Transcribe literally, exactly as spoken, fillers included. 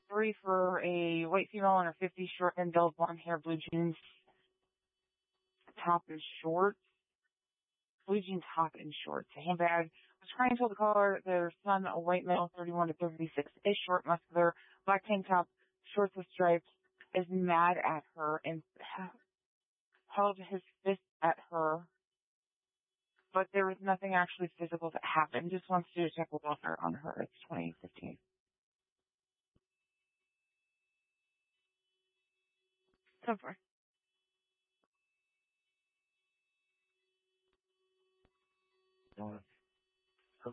three for a white female in her fifties, short and dull blonde hair, blue jeans, top and shorts. Blue jean top and shorts. A handbag. Was trying to tell the caller their son, a white male, thirty-one to thirty-six, is short, muscular, black tank top, shorts with stripes, is mad at her and held his fist at her. But there was nothing actually physical that happened. Just wants to do a check of welfare on her. It's twenty fifteen. So far.